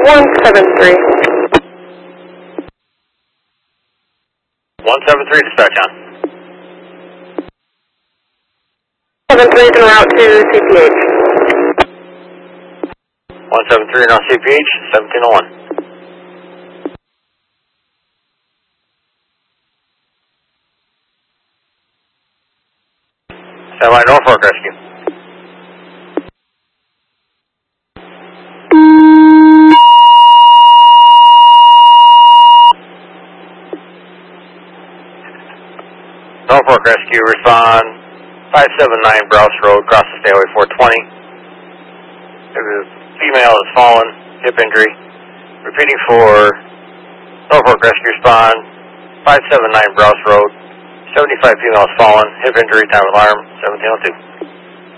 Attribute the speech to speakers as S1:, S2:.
S1: 173.
S2: 173, dispatch on.
S1: 73 is en route to CPH.
S2: 173 on CPH, 1701. Stand by Norfolk Rescue. Norfolk Rescue, respond 579 Browse Road, cross the Stairway 420. The female has fallen, hip injury. Repeating for Norfolk Rescue, respond 579 Browse Road, 75 females fallen, hip injury, time of alarm, 1702.